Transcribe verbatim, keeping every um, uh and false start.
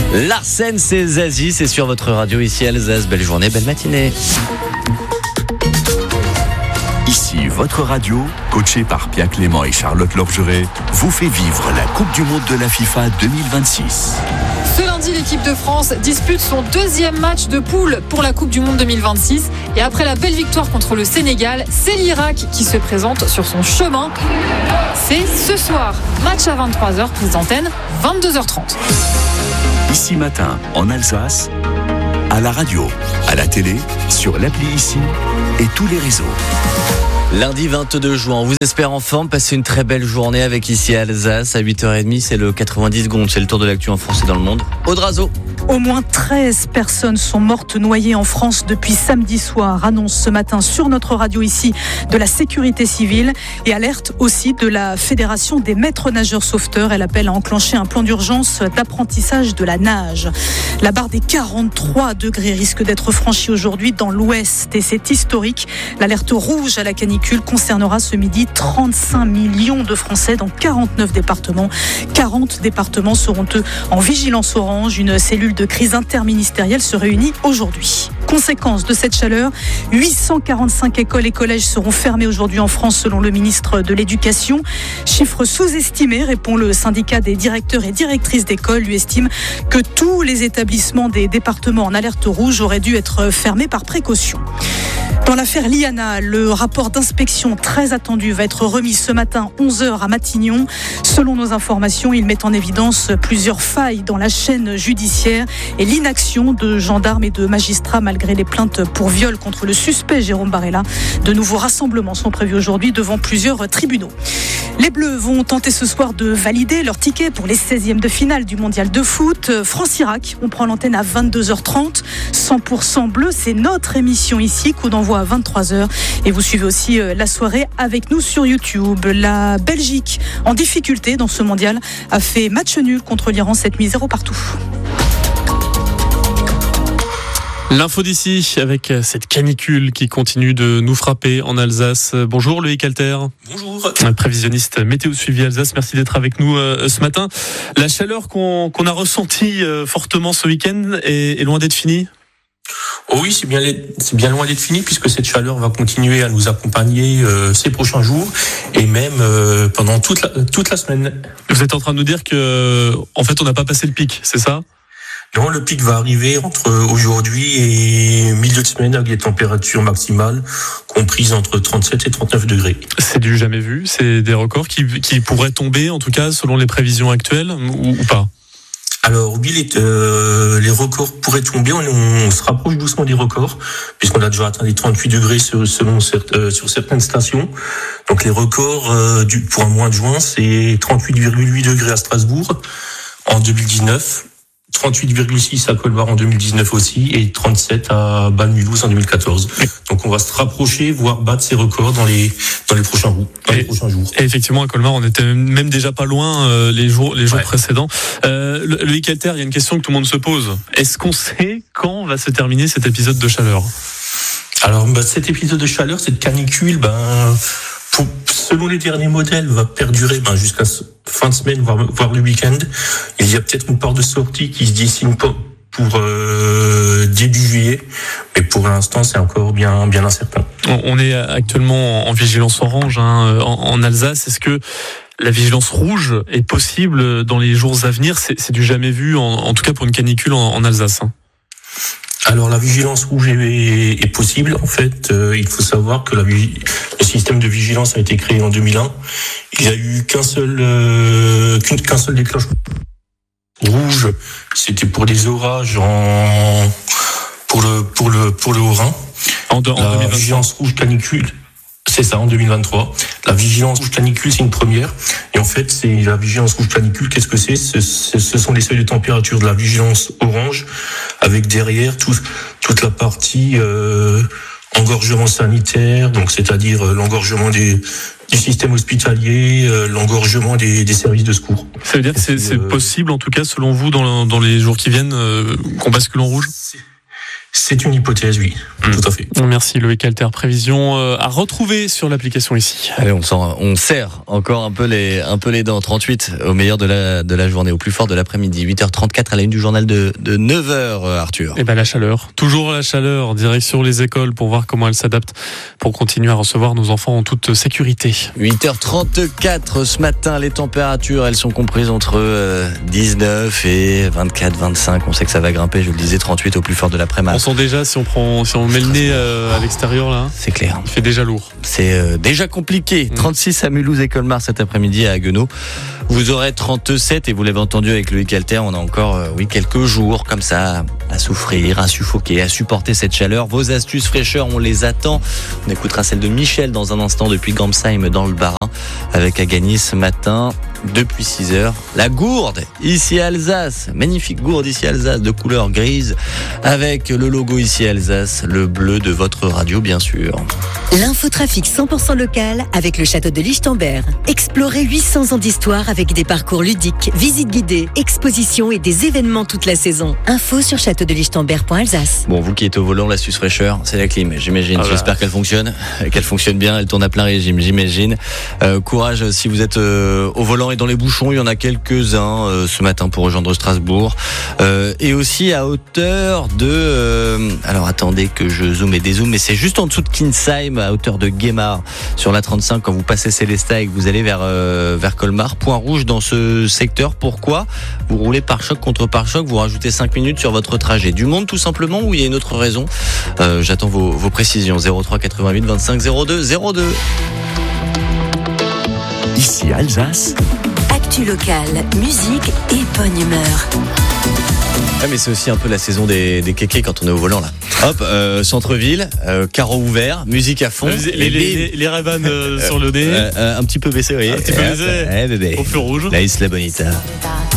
Larsen, c'est Zazie, c'est sur votre radio ici à Alsace. Belle journée, belle matinée. Ici, votre radio, coachée par Pia Clément et Charlotte Lorgeret, vous fait vivre la Coupe du Monde de la FIFA deux mille vingt-six. Ce lundi, l'équipe de France dispute son deuxième match de poule pour la Coupe du Monde deux mille vingt-six. Et après la belle victoire contre le Sénégal, c'est l'Irak qui se présente sur son chemin. C'est ce soir, match à vingt-trois heures, prise d'antenne, vingt-deux heures trente. Ici matin, en Alsace, à la radio, à la télé, sur l'appli Ici et tous les réseaux. Lundi vingt-deux juin, on vous espère en forme, passez une très belle journée avec ici à Alsace. À huit heures trente, c'est le quatre-vingt-dix secondes, c'est le tour de l'actu en France et dans le monde. Aude Razo. Au moins treize personnes sont mortes noyées en France depuis samedi soir, annonce ce matin sur notre radio ici de la sécurité civile et alerte aussi de la Fédération des maîtres nageurs sauveteurs. Elle appelle à enclencher un plan d'urgence d'apprentissage de la nage. La barre des quarante-trois degrés risque d'être franchie aujourd'hui dans l'ouest et c'est historique. L'alerte rouge à la canicule concernera ce midi trente-cinq millions de Français dans quarante-neuf départements. quarante départements seront eux en vigilance orange. Une cellule de crise interministérielle se réunit aujourd'hui. Conséquence de cette chaleur, huit cent quarante-cinq écoles et collèges seront fermés aujourd'hui en France selon le ministre de l'Éducation. Chiffre sous-estimé, répond le syndicat des directeurs et directrices d'école. Lui estime que tous les établissements des départements en alerte rouge auraient dû être fermés par précaution. Dans l'affaire Liana, le rapport d'inspection très attendu va être remis ce matin onze heures à Matignon. Selon nos informations, il met en évidence plusieurs failles dans la chaîne judiciaire et l'inaction de gendarmes et de magistrats malgré les plaintes pour viol contre le suspect Jérôme Barella. De nouveaux rassemblements sont prévus aujourd'hui devant plusieurs tribunaux. Les Bleus vont tenter ce soir de valider leur ticket pour les seizièmes de finale du mondial de foot. France-Irak, on prend l'antenne à vingt-deux heures trente. cent pour cent bleu, c'est notre émission ici, coup d'envoi à vingt-trois heures. Et vous suivez aussi la soirée avec nous sur YouTube. La Belgique, en difficulté dans ce mondial, a fait match nul contre l'Iran, sept buts à zéro partout. L'info d'ici avec cette canicule qui continue de nous frapper en Alsace. Bonjour Loïc Alter. Bonjour. Prévisionniste météo suivi Alsace, merci d'être avec nous euh, ce matin. La chaleur qu'on, qu'on a ressentie euh, fortement ce week-end est, est loin d'être finie. Oh oui, c'est bien, c'est bien loin d'être fini puisque cette chaleur va continuer à nous accompagner euh, ces prochains jours et même euh, pendant toute la, toute la semaine. Vous êtes en train de nous dire que, en fait, on n'a pas passé le pic, c'est ça ? Non, le pic va arriver entre aujourd'hui et milieu de semaine avec des températures maximales comprises entre trente-sept et trente-neuf degrés. C'est du jamais vu, c'est des records qui, qui pourraient tomber, en tout cas, selon les prévisions actuelles, ou, ou pas ? Alors oui, les, euh, les records pourraient tomber, on, on se rapproche doucement des records, puisqu'on a déjà atteint les trente-huit degrés sur, selon, euh, sur certaines stations. Donc les records euh, du, pour un mois de juin, c'est trente-huit virgule huit degrés à Strasbourg en deux mille dix-neuf. trente-huit virgule six à Colmar en deux mille dix-neuf aussi et trente-sept à Bâle-Mulhouse en deux mille quatorze. Donc on va se rapprocher, voire battre ces records dans les dans les prochains jours. Dans les et, prochains jours. Et effectivement à Colmar on était même déjà pas loin euh, les jours les jours ouais. précédents. Euh, Loïc Alter, il y a une question que tout le monde se pose. Est-ce qu'on sait quand va se terminer cet épisode de chaleur ? Alors bah, cet épisode de chaleur, cette canicule, ben pour, selon les derniers modèles, va perdurer ben, jusqu'à fin de semaine, voire, voire le week-end. Il y a peut-être une part de sortie qui se dessine pour, pour euh, début juillet, mais pour l'instant, c'est encore bien, bien incertain. On est actuellement en vigilance orange hein, en, en Alsace. Est-ce que la vigilance rouge est possible dans les jours à venir ? C'est, c'est du jamais vu, en, en tout cas pour une canicule en, en Alsace. Hein. Alors la vigilance rouge est, est possible. En fait, euh, il faut savoir que la, le système de vigilance a été créé en deux mille un. Il n'y a eu qu'un seul, euh, qu'un, qu'un seul déclenchement rouge. C'était pour des orages en pour le pour le pour le Haut-Rhin. En, de, en la deux mille vingt-trois. Vigilance rouge canicule. C'est ça, en deux mille vingt-trois. La vigilance rouge canicule, c'est une première. Et en fait, c'est la vigilance rouge canicule, qu'est-ce que c'est ? ce, ce, ce sont les seuils de température de la vigilance orange, avec derrière tout, toute la partie euh, engorgement sanitaire, donc c'est-à-dire euh, l'engorgement des, du système hospitalier, euh, l'engorgement des, des services de secours. Ça veut dire que c'est, c'est euh, possible, en tout cas, selon vous, dans, dans les jours qui viennent, euh, qu'on bascule en rouge ? C'est une hypothèse, oui, mmh. tout à fait. Merci Loïc Alter. Prévision euh, à retrouver sur l'application ici. Allez, on, sent, on serre encore un peu les, un peu les dents. trente-huit au meilleur de la, de la journée, au plus fort de l'après-midi. huit heures trente-quatre à la une du journal de, de neuf heures, Arthur. Et ben la chaleur, toujours la chaleur. Direction les écoles pour voir comment elles s'adaptent pour continuer à recevoir nos enfants en toute sécurité. huit heures trente-quatre ce matin, les températures, elles sont comprises entre dix-neuf et vingt-quatre, vingt-cinq. On sait que ça va grimper, je le disais, trente-huit au plus fort de l'après-midi. On sent déjà, si on prend, si on met le nez euh, à l'extérieur là, c'est clair. Il fait déjà lourd. C'est euh, déjà compliqué. Mmh. trente-six à Mulhouse et Colmar cet après-midi à Haguenau. Vous aurez trente-sept et vous l'avez entendu avec Loïc Alter, on a encore euh, oui quelques jours comme ça à souffrir, à suffoquer, à supporter cette chaleur. Vos astuces fraîcheur, on les attend. On écoutera celle de Michel dans un instant depuis Gamsheim dans le Bas-Rhin avec à gagner ce matin depuis six heures. La gourde ici à Alsace, magnifique gourde ici à Alsace de couleur grise avec le logo ici à Alsace, le bleu de votre radio bien sûr. L'infotrafic cent pour cent local avec le château de Lichtenberg. Explorez huit cents ans d'histoire avec des parcours ludiques, visites guidées, expositions et des événements toute la saison. Info sur château de lichtenberg point alsace. Bon, vous qui êtes au volant, l'astuce fraîcheur, c'est la clim, j'imagine. Ah bah. J'espère qu'elle fonctionne, qu'elle fonctionne bien, elle tourne à plein régime, j'imagine. Euh, courage si vous êtes euh, au volant et dans les bouchons, il y en a quelques-uns euh, ce matin pour rejoindre Strasbourg. Euh, et aussi à hauteur de... Euh, alors attendez que je zoome et dézoome, mais c'est juste en dessous de Kinsheim, à hauteur de Guémar, sur la trente-cinq, quand vous passez Célestat et que vous allez vers, euh, vers Colmar. Point rouge dans ce secteur. Pourquoi ? Vous roulez pare-choc contre pare-choc, vous rajoutez cinq minutes sur votre trajet. Du monde tout simplement, ou il y a une autre raison ? euh, J'attends vos, vos précisions. zéro trois quatre-vingt-huit vingt-cinq zéro deux zéro deux. Ici Alsace. Actu locale, musique et bonne humeur. Ah mais c'est aussi un peu la saison des, des kékés quand on est au volant là. Hop, euh, centre-ville, euh, carreau ouvert, musique à fond. Les, les, les, les, les Ray-Ban euh, sur le nez. Euh, euh, un petit peu baissé, oui. Un petit peu baissé. Eh, bébé. Au feu rouge. La Isla Bonita.